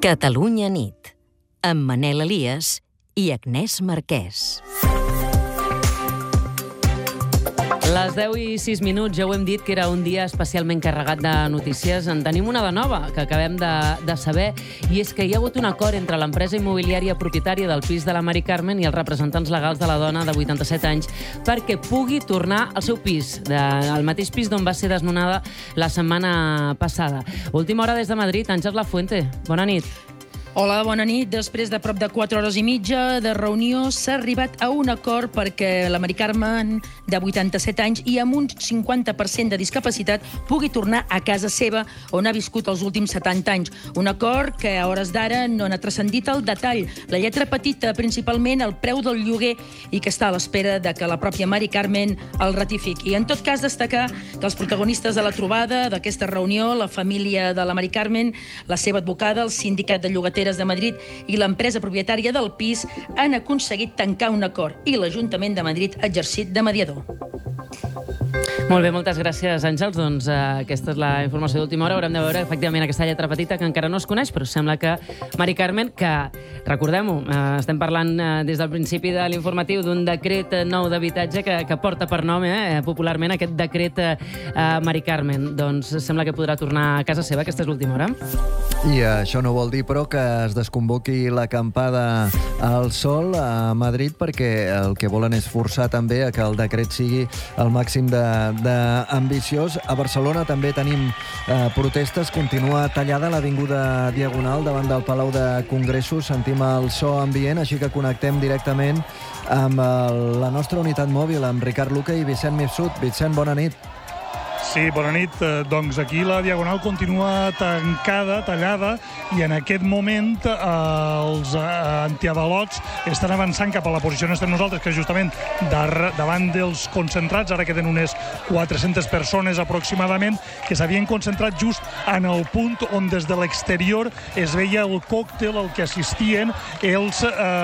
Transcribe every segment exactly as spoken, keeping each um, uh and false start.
Catalunya nit, amb Manel Elias i Agnès Marquès. Les deu i sis minuts, ja ho hem dit que era un dia especialment carregat de notícies. En tenim una de nova que acabem de, de saber, i és que hi ha hagut un acord entre l'empresa immobiliària propietària del pis de la Mari Carmen i els representants legals de la dona de vuitanta-set anys perquè pugui tornar al seu pis, de, al mateix pis d'on va ser desnonada la setmana passada. Última hora des de Madrid, Àngels Lafuente. Bona nit. Hola, bona nit. Després de prop de quatre hores i mitja de reunió s'ha arribat a un acord perquè la Mari Carmen, de vuitanta-set anys i amb un cinquanta per cent de discapacitat, pugui tornar a casa seva on ha viscut els últims setanta anys. Un acord que a hores d'ara no n'ha transcendit el detall. La lletra petita, principalment el preu del lloguer, i que està a l'espera de que la pròpia Mari Carmen el ratifiqui. En tot cas, destacar que els protagonistes de la trobada, d'aquesta reunió, la família de la Mari Carmen, la seva advocada, el sindicat de llogateres de Madrid i l'empresa propietària del pis han aconseguit tancar un acord i l'Ajuntament de Madrid ha exercit de mediador. Molt bé, moltes gràcies, Àngels. Doncs eh, aquesta és la informació d'última hora. Haurem de veure efectivament aquesta lletra petita que encara no es coneix, però sembla que Mari Carmen, que recordem-ho, eh, estem parlant eh, des del principi de l'informatiu d'un decret nou d'habitatge que, que porta per nom eh, popularment aquest decret eh, Mari Carmen. Doncs sembla que podrà tornar a casa seva. Aquesta és l'última hora. I això no vol dir, però, que es desconvoqui l'acampada al sol a Madrid, perquè el que volen és forçar també a que el decret sigui el màxim de, de ambiciós. A Barcelona també tenim eh, protestes. Continua tallada l'avinguda Diagonal davant del Palau de Congressos. Sentim el so ambient, així que connectem directament amb el, la nostra unitat mòbil, amb Ricard Luque i Vicent Mifsud. Vicent, bona nit. Sí, bona nit. Doncs aquí la Diagonal continua tancada, tallada, i en aquest moment eh, els eh, antiavalots estan avançant cap a la posició on estem nosaltres, que és justament dar, davant dels concentrats. Ara queden unes quatre-centes persones aproximadament que s'havien concentrat just en el punt on des de l'exterior es veia el còctel al que assistien els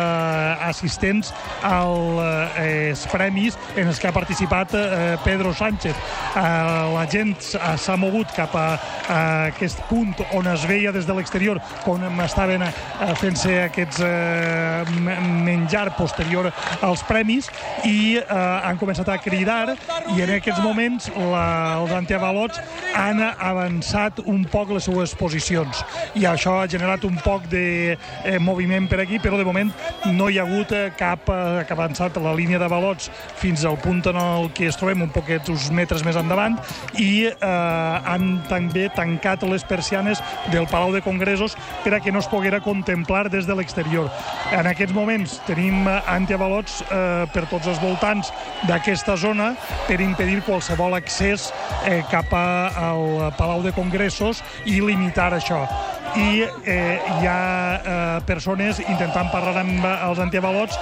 eh, assistents als eh, premis en els que ha participat eh, Pedro Sánchez. Eh, la gent s'ha mogut cap a, a aquest punt on es veia des de l'exterior com estaven fent-se aquests eh, menjar posterior als premis, i eh, han començat a cridar, i en aquests moments la, els antiavalots han avançat un poc les seues posicions, i això ha generat un poc de eh, moviment per aquí, però de moment no hi ha hagut cap, eh, que ha avançat la línia d'avalots fins al punt en el que es trobem, un poquet, uns metres més endavant, i eh, han també tancat les persianes del Palau de Congressos per a que no es poguera contemplar des de l'exterior. En aquests moments tenim antiavalots eh, per tots els voltants d'aquesta zona per impedir qualsevol accés eh, cap a, al Palau de Congressos i limitar això. I eh, hi ha eh, persones intentant parlar amb els antiavalots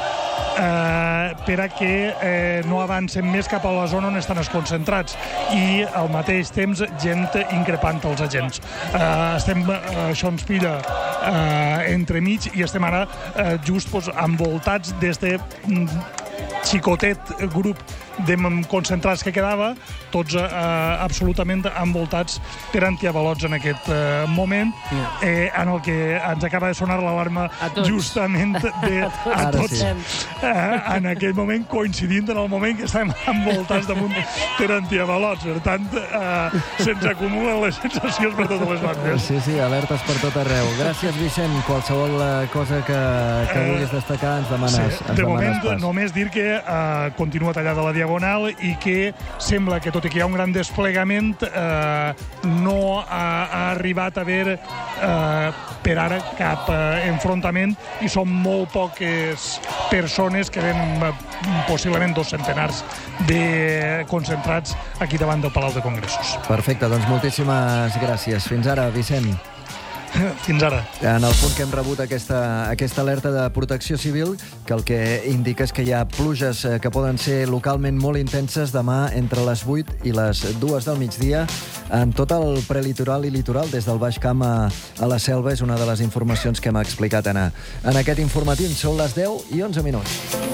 eh, per a que eh, no avancen més cap a la zona on estan els concentrats, i al mateix temps gent increpant els agents. Eh, estem, eh, això ens pilla eh, entremig, i estem ara eh, just pues, envoltats d'este xicotet grup de concentrats que quedava, tots eh, absolutament envoltats per antiavalots en aquest eh, moment, eh, en el que ens acaba de sonar l'alarma justament de, a tots, eh, en aquell moment, coincidint en el moment que estàvem envoltats damunt per antiavalots. Per tant, eh, se'ns acumulen les sensacions per totes les bandes. Sí, sí, alertes per tot arreu. Gràcies, Vicent. Qualsevol cosa que, que vulguis destacar ens demanes, sí, ens de demanes moment, pas. Només dir que eh, continua tallada la Diagonal, i que sembla que, tot i que hi ha un gran desplegament, eh, no ha, ha arribat a haver eh, per ara cap eh, enfrontament, i són molt poques persones, que eren eh, possiblement dos centenars de concentrats aquí davant del Palau de Congressos. Perfecte, doncs moltíssimes gràcies. Fins ara, Vicent. Fins ara. En el punt que hem rebut aquesta, aquesta alerta de protecció civil, que el que indica és que hi ha pluges que poden ser localment molt intenses demà entre les vuit i les dues del migdia en tot el prelitoral i litoral, des del Baix Camp a, a la Selva. És una de les informacions que hem explicat en, en aquest informatiu. Són les deu i onze minuts.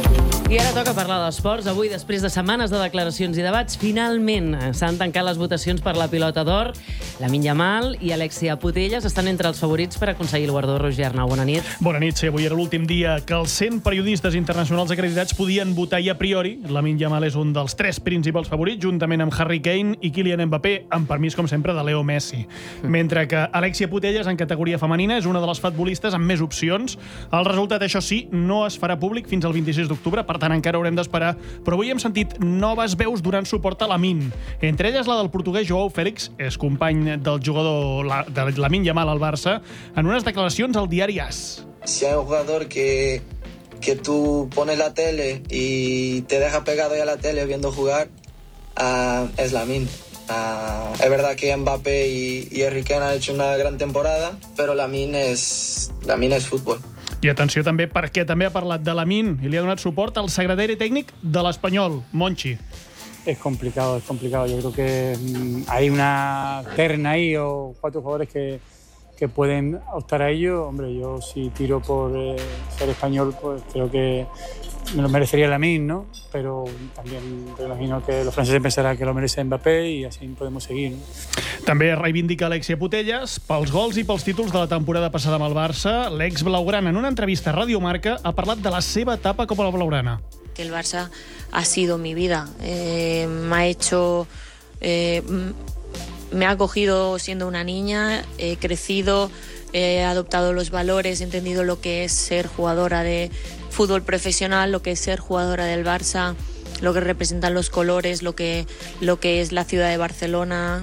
I ara toca parlar d'esports. Avui, després de setmanes de declaracions i debats, finalment s'han tancat les votacions per la pilota d'or. Lamine Yamal i Alexia Putellas estan entre els favorits per aconseguir el guardó. Roger Arnau, bona nit. Bona nit, sí. Avui era l'últim dia que els cent periodistes internacionals acreditats podien votar i a priori Lamine Yamal és un dels tres principals favorits, juntament amb Harry Kane i Kylian Mbappé, amb permís, com sempre, de Leo Messi. Mentre que Alexia Putellas, en categoria femenina, és una de les futbolistes amb més opcions. El resultat, això sí, no es farà públic fins al vint-i-sis d'octubre, per tant, encara haurem d'esperar. Però avui hem sentit noves veus donant suport a Lamine. Entre elles la del portuguès Joao Félix, és company del jugador de Lamine Yamal al Barça, en unes declaracions al diari AS. Si hay un jugador que, que tú pones la tele y te deja pegado ya a la tele viendo jugar, uh, es Lamine. Uh, es verdad que Mbappé y, y Harry Kane han hecho una gran temporada, pero Lamine es, Lamine es fútbol. I atenció també, perquè també ha parlat de Lamine i li ha donat suport al secretari tècnic de l'Espanyol, Monchi. Es complicado, es complicado. Yo creo que mmm, hay una terna ahí o cuatro jugadores que, que pueden optar a ello. Hombre, yo si tiro por eh, ser español, pues creo que me lo merecería Lamine, ¿no? Pero también me imagino que los franceses pensarán que lo merece Mbappé y así podemos seguir, ¿no? També reivindica Alexia Putellas pels gols i pels títols de la temporada passada amb el Barça. L'ex blaugrana, en una entrevista a Radio Marca, ha parlat de la seva etapa com a blaugrana. Que el Barça ha sido mi vida. Eh, me ha hecho... Eh, me ha acogido siendo una niña, he crecido, he adoptado los valores, he entendido lo que es ser jugadora de fútbol profesional, lo que es ser jugadora del Barça, lo que representan los colores, lo que, lo que es la ciudad de Barcelona.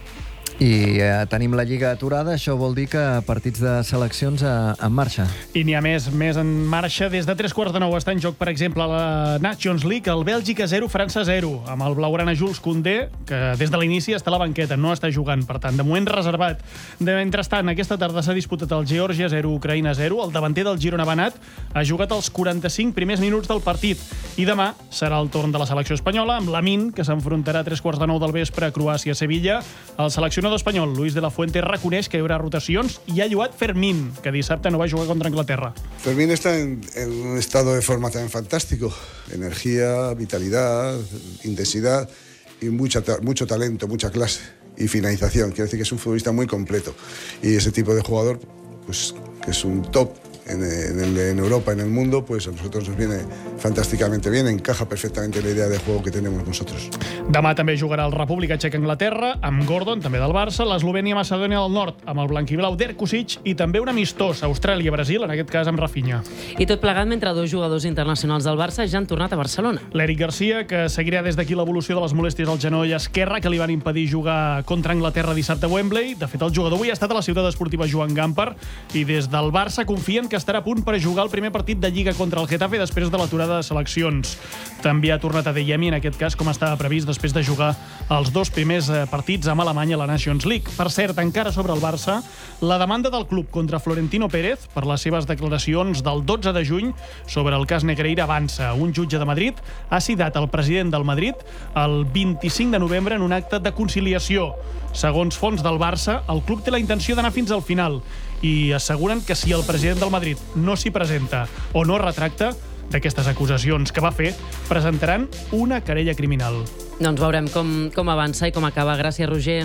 I eh, tenim la Lliga aturada, això vol dir que partits de seleccions eh, en marxa. I n'hi ha més, més en marxa. Des de tres quarts de nou està en joc, per exemple, la Nations League, el Bèlgica zero, França zero, amb el blaugrana Jules Koundé, que des de l'inici està a la banqueta, no està jugant, per tant, de moment reservat. De mentrestant, aquesta tarda s'ha disputat el Geòrgia zero, Ucraïna zero, el davanter del Girona Banat ha jugat els quaranta-cinc primers minuts del partit, i demà serà el torn de la selecció espanyola, amb Lamine, que s'enfrontarà a tres quarts de nou del vespre a Croàcia-Sevilla. El seleccionador espanyol Luis de la Fuente reconeix que hi haurà rotacions i ha lloat Fermín, que dissabte no va jugar contra Anglaterra. Fermín está en, en un estado de forma también fantástico. Energía, vitalidad, intensidad y mucha, mucho talento, mucha clase y finalización. Quiere decir que es un futbolista muy completo. Y ese tipo de jugador, pues, que es un top en, en, el, en Europa, en el mundo, pues a nosotros nos viene fantásticamente bien, encaja perfectamente la idea de juego que tenemos nosotros. Demà també jugarà el República Txeca-Anglaterra, amb Gordon, també del Barça, l'Eslovènia-Macedònia del Nord, amb el blanquiblau d'Erkusic, i també un amistós, Austràlia-Brasil, en aquest cas amb Rafinha. I tot plegat mentre dos jugadors internacionals del Barça ja han tornat a Barcelona. L'Eric Garcia, que seguirà des d'aquí l'evolució de les molèsties al genoll esquerre que li van impedir jugar contra Anglaterra dissabte a Wembley. De fet, el jugador avui ha estat a la ciutat esportiva Joan Gamper i des del Barça confien que estarà a punt per jugar el primer partit de Lliga contra el Getafe després de l'aturada de seleccions. També ha tornat a Deyemi, en aquest cas, com estava previst, després de jugar els dos primers partits amb Alemanya a la Nations League. Per cert, encara sobre el Barça, la demanda del club contra Florentino Pérez per les seves declaracions del dotze de juny sobre el cas Negreira avança. Un jutge de Madrid ha citat el president del Madrid el vint-i-cinc de novembre en un acte de conciliació. Segons fonts del Barça, el club té la intenció d'anar fins al final i asseguren que si el president del Madrid no s'hi presenta o no retracta d'aquestes acusacions que va fer, presentaran una querella criminal. Doncs veurem com, com avança i com acaba. Gràcies, Roger.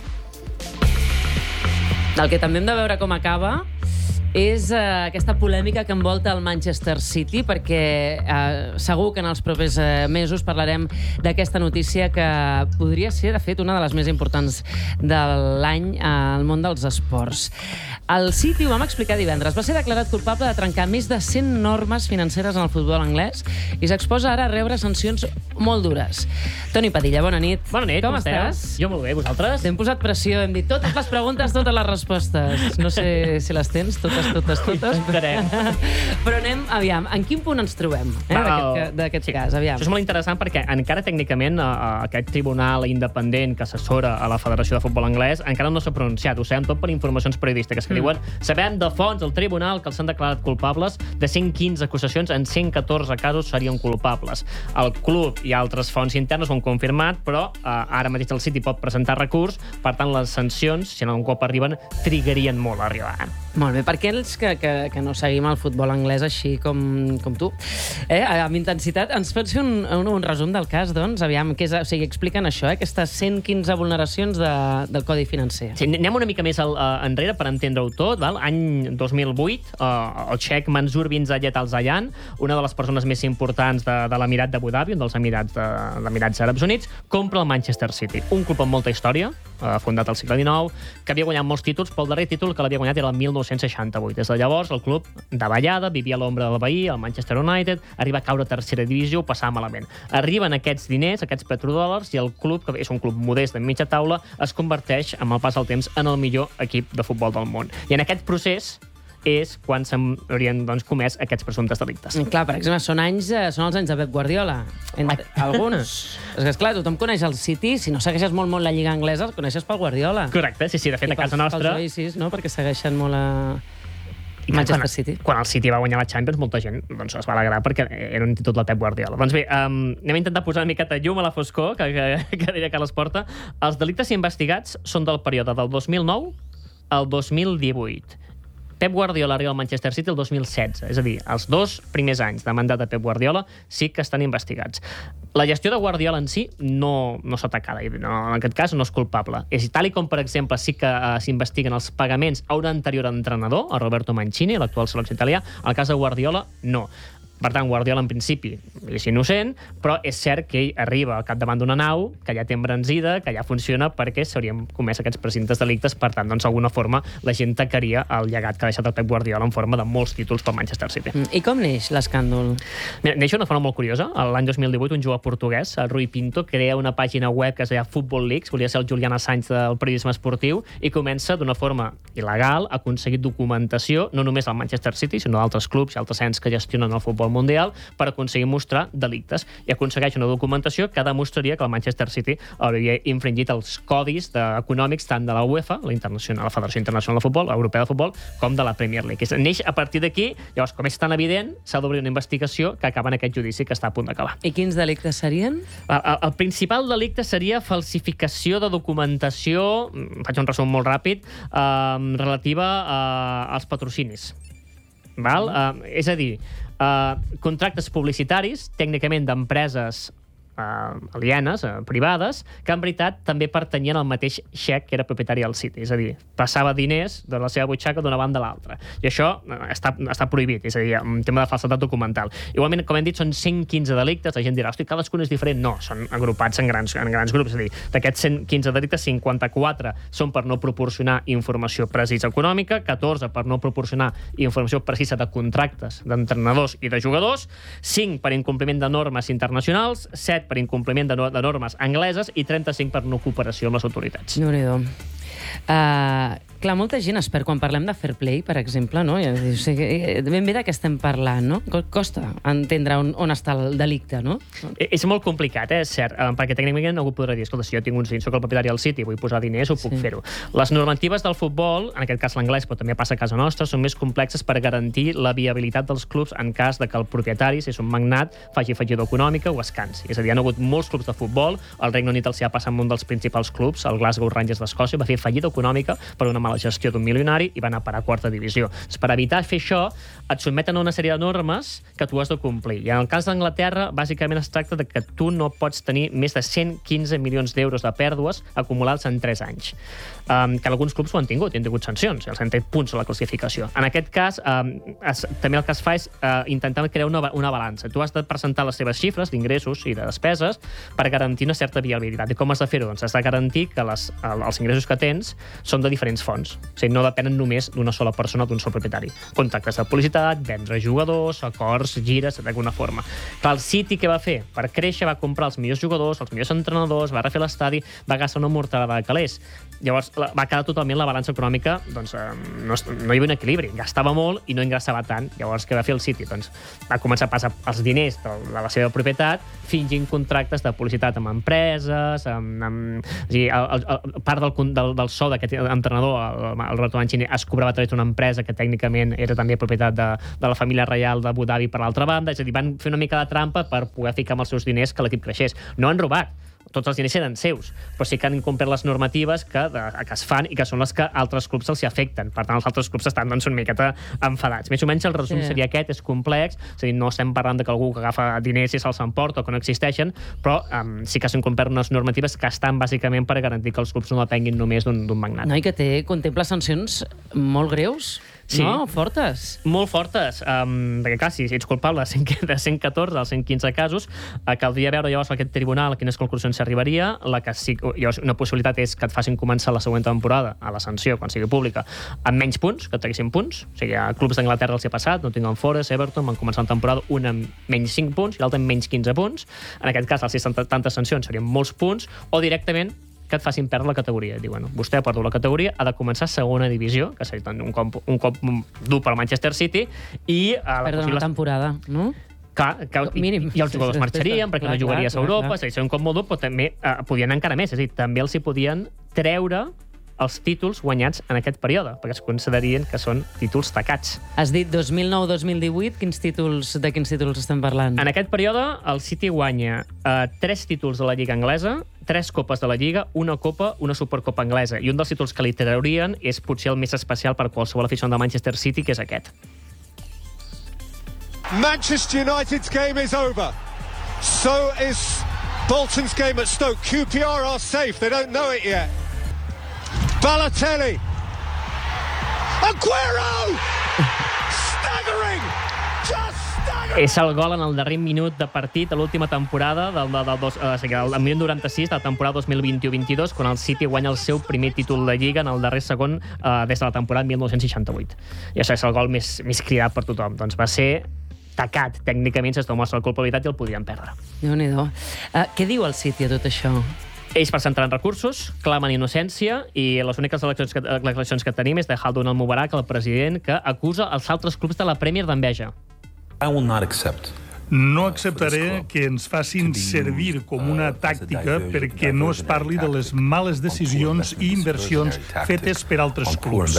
El que també hem de veure com acaba és eh, aquesta polèmica que envolta el Manchester City, perquè eh, segur que en els propers eh, mesos parlarem d'aquesta notícia que podria ser, de fet, una de les més importants de l'any al món dels esports. El City, ho vam explicar divendres, va ser declarat culpable de trencar més de cent normes financeres en el futbol anglès i s'exposa ara a rebre sancions molt dures. Toni Padilla, bona nit. Bona nit, com, com estàs? Jo molt bé, vosaltres? T'hem posat pressió, hem dit totes les preguntes, totes les respostes. No sé si les tens, totes, totes, totes. Intentarem. Però anem, aviam, en quin punt ens trobem eh, Va, d'aquest sí. cas, aviam. Això és molt interessant perquè encara tècnicament a, a aquest tribunal independent que assessora a la Federació de Futbol Anglès encara no s'ha pronunciat, ho sabem tot per informacions periodístiques que mm. diuen, sabem de fons al tribunal que els han declarat culpables de cent quinze acusacions, en cent catorze casos serien culpables. El club i altres fonts internes ho han confirmat, però eh, ara mateix el City pot presentar recurs, per tant les sancions, si en algun cop arriben, trigarien molt a arribar. Molt bé, per què aquells que, que, que no seguim el futbol anglès així com, com tu, eh, amb intensitat, ens pots fer un, un, un resum del cas, doncs? Aviam, què és, o sigui, expliquen això, eh, aquestes cent quinze vulneracions de, del Codi Financer. Sí, anem una mica més al, uh, enrere per entendre-ho tot. Val? Any dos mil vuit, uh, el xec Mansour bin Zayed Al Nahyan, una de les persones més importants de, de l'Emirat d'Abu Dhabi, un dels Emirats, de, d'Emirats Àrabs Units, compra el Manchester City, un club amb molta història, uh, fundat al segle dinou, que havia guanyat molts títols, però el darrer títol que l'havia guanyat era el mil nou-cents seixanta-vuit. Des de llavors, el club davallada, vivia a l'ombra del veí, el Manchester United, arriba a caure a tercera divisió, ho passava malament. Arriben aquests diners, aquests petrodòlars, i el club, que és un club modest de mitja taula, es converteix, amb el pas del temps, en el millor equip de futbol del món. I en aquest procés és quan s'haurien doncs, comès aquests presumptes delictes. Clar, per exemple, són, anys, són els anys de Pep Guardiola. Entre, alguns. És que, esclar, tothom coneix el City. Si no segueixes molt, molt la Lliga Anglesa, el coneixes pel Guardiola. Correcte, sí, sí. De fet, I a casa pels, nostra... Pels Oasis, no? Perquè segueixen molt a... I Manchester quan, City. Quan el City va guanyar la Champions, molta gent doncs, es va alegrar perquè era un títol de Pep Guardiola. Doncs bé, um, anem a intentar posar una miqueta llum a la foscor, que, que, que deia Carles Porta. Els delictes investigats són del període del dos mil nou al dos mil divuit. Pep Guardiola arriba al Manchester City el dos mil setze, és a dir, els dos primers anys de mandat de Pep Guardiola sí que estan investigats. La gestió de Guardiola en si no, no s'ha atacada, no, en aquest cas no és culpable. És tal i com, per exemple, sí que uh, s'investiguen els pagaments a un anterior entrenador, a Roberto Mancini, l'actual selecció italià, el cas de Guardiola, no. Per tant, Guardiola, en principi, és innocent, però és cert que ell arriba al capdavant d'una nau que ja té embranzida, que ja funciona, perquè s'haurien comès aquests presumptes delictes. Per tant, doncs, d'alguna forma, la gent tacaria el llegat que ha deixat el Pep Guardiola en forma de molts títols pel Manchester City. I com neix l'escàndol? Mira, neix una forma molt curiosa. L'any dos mil divuit, un jugador portuguès, el Rui Pinto, crea una pàgina web que es deia Football Leaks, volia ser el Julian Assange del periodisme esportiu, i comença d'una forma il·legal a aconseguir documentació, no només al Manchester City, sinó d'altres clubs i altres ens que gestionen el futbol mundial, per aconseguir mostrar delictes. I aconsegueix una documentació que demostraria que el Manchester City hauria infringit els codis econòmics tant de la UEFA, la, Internacional, la Federació Internacional de Futbol, l'Europea de Futbol, com de la Premier League. Neix a partir d'aquí, llavors, com és tan evident, s'ha d'obrir una investigació que acaba en aquest judici que està a punt d'acabar. I quins delictes serien? El, el, el principal delicte seria falsificació de documentació, faig un resum molt ràpid, eh, relativa eh, als patrocinis. Val? Eh, és a dir, Uh, contractes publicitaris, tècnicament d'empreses uh, alienes, uh, privades, que en veritat també pertanyien al mateix xec que era propietari del City. És a dir, passava diners de la seva butxaca d'una banda a l'altra. I això uh, està, està prohibit, és a dir, un tema de falsedat documental. Igualment, com hem dit, són cent quinze delictes. La gent dirà, hosti, cadascun és diferent. No, són agrupats en grans, en grans grups. És a dir, d'aquests cent quinze delictes, cinquanta-quatre són per no proporcionar informació precisa econòmica, catorze per no proporcionar informació precisa de contractes d'entrenadors i de jugadors, cinc per incompliment de normes internacionals, set per incompliment de, no de normes angleses i trenta-cinc per no cooperació amb les autoritats. Déu-n'hi-do. Uh, clar, molta gent es perd quan parlem de fair play, per exemple, no? O sigui, ben bé de què estem parlant, no? Costa entendre on, on està el delicte, no? És molt complicat, eh? És cert, perquè tècnicament algú podrà dir, escolta, si jo tinc uns diners, soc el propietari del City, vull posar diners, ho puc sí. fer-ho. Les normatives del futbol, en aquest cas l'anglès, però també passa a casa nostra, són més complexes per garantir la viabilitat dels clubs en cas de que el propietari, si és un magnat, faci fallida econòmica o es cansi. És a dir, hi ha hagut molts clubs de futbol, el Regne Unit els hi ha passat amb un dels principals clubs, el Glasgow Rangers d'Escòcia, va fer fallida econòmica per una mala gestió d'un milionari i va anar a parar a quarta divisió. Per evitar fer això, et sotmeten a una sèrie de normes que tu has de complir. I en el cas d'Anglaterra, bàsicament es tracta de que tu no pots tenir més de cent quinze milions d'euros de pèrdues acumulats en tres anys. Um, que alguns clubs ho han tingut, i han tingut sancions, i els han tret punts a la classificació. En aquest cas, um, es, també el que es fa és uh, intentar crear una, una balança. Tu has de presentar les teves xifres d'ingressos i de despeses per garantir una certa viabilitat. I com has de fer-ho? Doncs has de garantir que les, els ingressos que tens són de diferents fonts. O sigui, no depenen només d'una sola persona, d'un sol propietari. Contractes de publicitat, vendre jugadors, acords, gires, d'alguna forma. Clar, el City què va fer? Per créixer va comprar els millors jugadors, els millors entrenadors, va refer l'estadi, va gastar una mortalada de calés. Llavors va quedar totalment la balança econòmica, doncs no, no hi havia un equilibri. Gastava molt i no ingressava tant. Llavors què va fer el City? Doncs va començar a passar els diners de la seva propietat fingint contractes de publicitat amb empreses, amb, amb, o sigui, el, el, part del, del, del sou d'aquest entrenador, el, el Roberto Mancini, es cobrava a través d'una empresa que tècnicament era també propietat de, de la família reial d'Abu Dhabi per l'altra banda. És a dir, van fer una mica de trampa per poder ficar amb els seus diners que l'equip creixés. No han robat. tots els diners eren seus, però sí que han incomplert les normatives que, de, que es fan i que són les que altres clubs els hi afecten. Per tant, els altres clubs estan doncs, una miqueta enfadats. Més o menys el resum sí. seria aquest, és complex, és a dir, no estem parlant de que algú que agafa diners i se'ls emporta o que no existeixen, però um, sí que s'han complert unes normatives que estan bàsicament per garantir que els clubs no depenguin només d'un magnat. No, i que té, contempla sancions molt greus. Sí. No, fortes. Molt fortes, um, perquè clar, si ets culpable de cent catorze als cent quinze casos, uh, caldria veure llavors aquest tribunal a quines conclusions s'arribaria. La que sí, llavors, una possibilitat és que et facin començar la següent temporada, a la sanció, quan sigui pública, amb menys punts, que traguessin punts. O sigui, a clubs d'Anglaterra els hi ha passat, Nottingham Forest, Everton, van començar una temporada, una amb menys cinc punts i l'altra amb menys quinze punts. En aquest cas, si estan tantes sancions, serien molts punts, o directament que et facin perdre la categoria. Diu, bueno, vostè ha perdut la categoria, ha de començar segona divisió, que seria un cop, un cop dur pel Manchester City, i... Uh, Perdre una temporada, no? Clar, que, i, i els jugadors marxarien perquè no jugaries a Europa, és a dir, un cop molt dur, però també uh, podien encara més, és a dir, també els hi podien treure els títols guanyats en aquest període, perquè es considerarien que són títols tacats. Has dit dos mil nou dos mil divuit, quins títols, de quins títols estem parlant? En aquest període, el City guanya uh, tres títols de la Lliga Anglesa, tres copes de la Lliga, una copa, una Supercopa anglesa, i un dels títols que li traurien és potser el més especial per qualsevol aficionat de Manchester City, que és aquest. Manchester United's game is over. So is Bolton's game at Stoke. Q P R are safe. They don't know it yet. Balotelli. Aguero! Staggering! Just staggering! És el gol en el darrer minut de partit de l'última temporada, del, del, del, del, del, del minut noranta-sis de la temporada dos mil vint-u vint-i-dos, quan el City guanya el seu primer títol de Lliga en el darrer segon eh, des de la temporada mil nou-cents seixanta-vuit. I això és el gol més, més cridat per tothom. Doncs va ser tacat, tècnicament, se'ls demostra la culpabilitat i el podien perdre. Déu-n'hi-do. Uh, què diu el City a tot això? Ells presentaran recursos, clamen innocència, i les úniques declaracions que, declaracions que tenim és de Khaldoon Al-Mubarak, el president, que acusa els altres clubs de la Premier d'enveja. I will not accept No acceptaré que ens facin servir com una tàctica perquè no es parli de les males decisions i inversions fetes per altres clubs.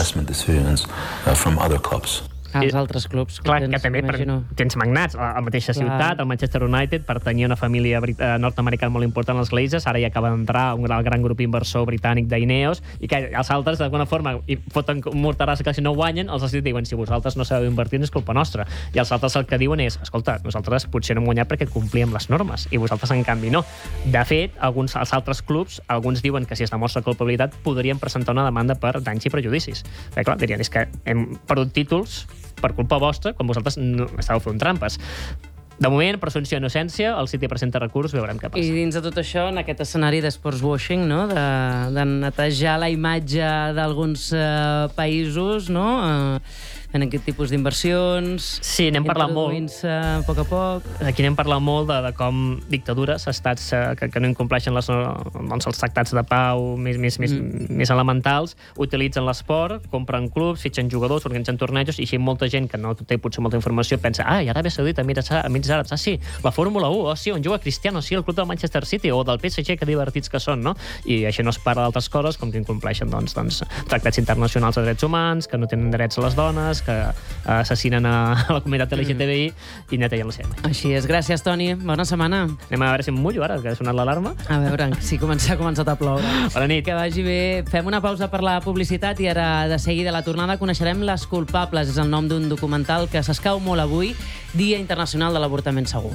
als altres clubs. Clar, que, tens, que també per, tens magnats. A la mateixa Clar. ciutat, el Manchester United, pertanyia a una família nord-americana molt important, els Glazers, ara ja acaba d'entrar un gran, gran grup inversor britànic d'Ineos, i que els altres, d'alguna forma, i foten un morteràs que si no guanyen, els altres diuen, si vosaltres no sabeu invertir, és culpa nostra. I els altres el que diuen és, escolta, nosaltres potser no hem guanyat perquè complíem les normes, i vosaltres, en canvi, no. De fet, alguns, els altres clubs, alguns diuen que si es demostra culpabilitat, podrien presentar una demanda per danys i prejudicis. Perquè, clar, dirien, és que hem perdut títols per culpa vostra, quan vosaltres no estàveu fent trampes. De moment, presumpció d'innocència, el City presenta recurs, veurem què passa. I dins de tot això, en aquest escenari d'sportswashing, no? de, de netejar la imatge d'alguns eh, països, no? Eh, en aquest tipus d'inversions... Sí, n'hem parlat molt. Introduint-se a poc a poc. Aquí n'hem parlat molt de, de com dictadures, estats eh, que, que no incompleixen les, doncs, els tractats de pau més, més, mm. més, més elementals, utilitzen l'esport, compren clubs, fitxen jugadors, organitzen tornejos, i així molta gent que no té potser molta informació pensa, ah, i Aràbia Saudita, Emirates Àrabs, ah, sí, la Fórmula u, oh, sí, on juga Cristiano, sí, el club del Manchester City, o del P S G, que divertits que són, no? I així no es parla d'altres coses, com que incompleixen, doncs, doncs, tractats internacionals de drets humans, que no tenen drets a les dones, que assassinen a la comunitat L G T B I i netejen la seva. Així és. Gràcies, Toni. Bona setmana. Anem a veure si em mullo ara, que ha sonat l'alarma. A veure, si comença, ha començat a ploure. Bona nit. Que vagi bé. Fem una pausa per la publicitat i ara, de seguida, a la tornada, coneixerem Les culpables. És el nom d'un documental que s'escau molt avui, Dia Internacional de l'Avortament Segur.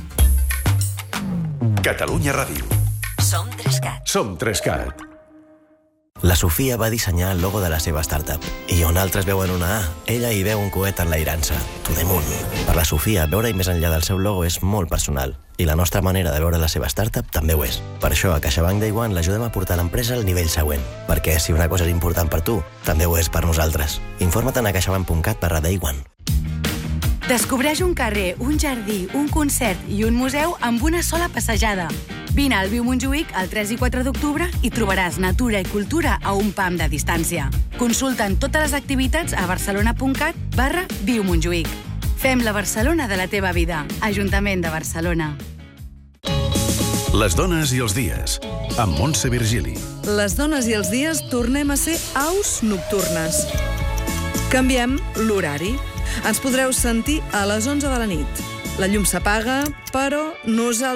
Catalunya Ràdio. Som Trescat. Som Trescat. La Sofia va dissenyar el logo de la seva startup i on altres veuen una A, ella hi veu un coet enlairant-se, to the moon. Per la Sofia, veure-hi més enllà del seu logo és molt personal i la nostra manera de veure la seva startup també ho és. Per això, a CaixaBank Day One l'ajudem a portar l'empresa al nivell següent, perquè si una cosa és important per tu, també ho és per nosaltres. Informa't a caixabank punt cat barra day one. Descobreix un carrer, un jardí, un concert i un museu amb una sola passejada. Vine al Viu Montjuïc el tres i quatre d'octubre i trobaràs natura i cultura a un pam de distància. Consulta'n totes les activitats a barcelona punt cat barra Viu Montjuïc. Fem la Barcelona de la teva vida. Ajuntament de Barcelona. Les dones i els dies, amb Montse Virgili. Les dones i els dies tornem a ser aus nocturnes. Canviem l'horari. Ens podreu sentir a les onze de la nit. La llum s'apaga, però nosaltres